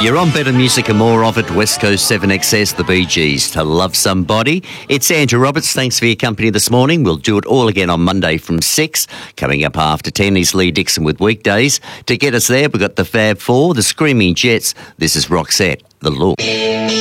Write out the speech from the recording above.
You're on Better Music and more of it. West Coast 7XS, the Bee Gees, To Love Somebody. It's Andrew Roberts. Thanks for your company this morning. We'll do it all again on Monday from 6. Coming up after 10 is Lee Dixon with Weekdays. To get us there, we've got the Fab Four, the Screaming Jets. This is Roxette, The Look.